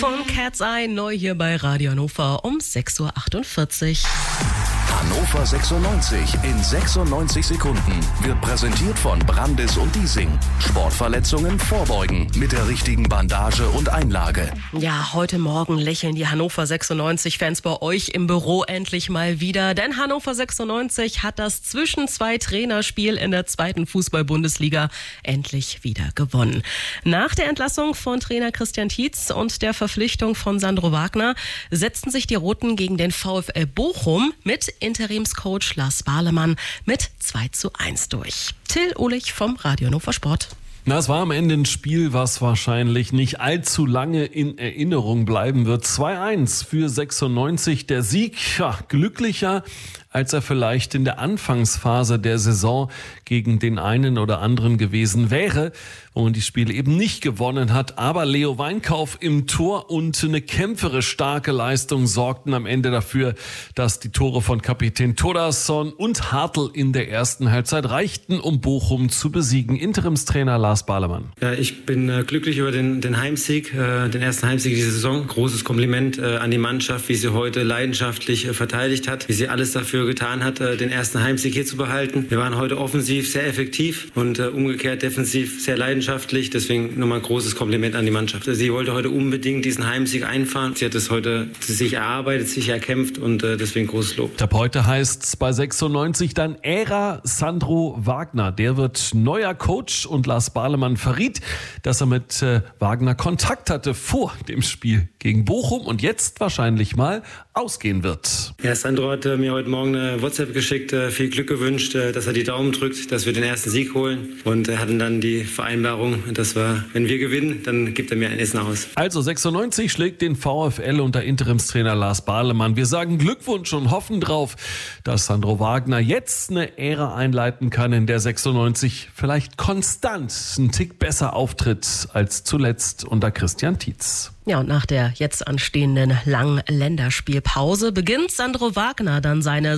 Von Cat's Eye neu hier bei Radio Hannover um 6.48 Uhr. Hannover 96 in 96 Sekunden wird präsentiert von Brandis und Diesing. Sportverletzungen vorbeugen mit der richtigen Bandage und Einlage. Ja, heute Morgen lächeln die Hannover 96-Fans bei euch im Büro endlich mal wieder. Denn Hannover 96 hat das Zwischen-2-Trainerspiel in der 2. Fußball-Bundesliga endlich wieder gewonnen. Nach der Entlassung von Trainer Christian Tietz und der Verpflichtung von Sandro Wagner setzten sich die Roten gegen den VfL Bochum mit Interimscoach Lars Barlemann mit 2:1 durch. Till Uhlich vom Radio Hannover Sport. Es war am Ende ein Spiel, was wahrscheinlich nicht allzu lange in Erinnerung bleiben wird. 2:1 für 96. Der Sieg, glücklicher, als er vielleicht in der Anfangsphase der Saison gegen den einen oder anderen gewesen wäre, wo man die Spiele eben nicht gewonnen hat. Aber Leo Weinkauf im Tor und eine kämpferisch starke Leistung sorgten am Ende dafür, dass die Tore von Kapitän Thordarson und Hartl in der ersten Halbzeit reichten, um Bochum zu besiegen. Interimstrainer Lars Barlemann. Ja, ich bin glücklich über den Heimsieg, den ersten Heimsieg dieser Saison. Großes Kompliment an die Mannschaft, wie sie heute leidenschaftlich verteidigt hat, wie sie alles dafür getan hat, den ersten Heimsieg hier zu behalten. Wir waren heute offensiv sehr effektiv und umgekehrt defensiv sehr leidenschaftlich. Deswegen nochmal ein großes Kompliment an die Mannschaft. Sie wollte heute unbedingt diesen Heimsieg einfahren. Sie hat es heute sich erarbeitet, sich erkämpft und deswegen großes Lob. Ab heute heißt es bei 96 dann Ära Sandro Wagner. Der wird neuer Coach und Lars Barlemann verriet, dass er mit Wagner Kontakt hatte vor dem Spiel gegen Bochum und jetzt wahrscheinlich mal ausgehen wird. Ja, Sandro hat mir heute Morgen eine WhatsApp geschickt, viel Glück gewünscht, dass er die Daumen drückt, dass wir den ersten Sieg holen und er hatte dann die Vereinbarung, dass wir, wenn wir gewinnen, dann gibt er mir ein Essen aus. Also 96 schlägt den VfL unter Interimstrainer Lars Barlemann. Wir sagen Glückwunsch und hoffen drauf, dass Sandro Wagner jetzt eine Ära einleiten kann, in der 96 vielleicht konstant einen Tick besser auftritt als zuletzt unter Christian Tietz. Ja, und nach der jetzt anstehenden langen Länderspielpause beginnt Sandro Wagner dann seine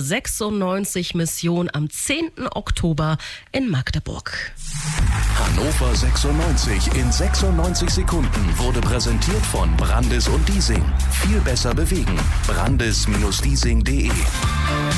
96-Mission am 10. Oktober in Magdeburg. Hannover 96 in 96 Sekunden wurde präsentiert von Brandis und Diesing. Viel besser bewegen. Brandis-Diesing.de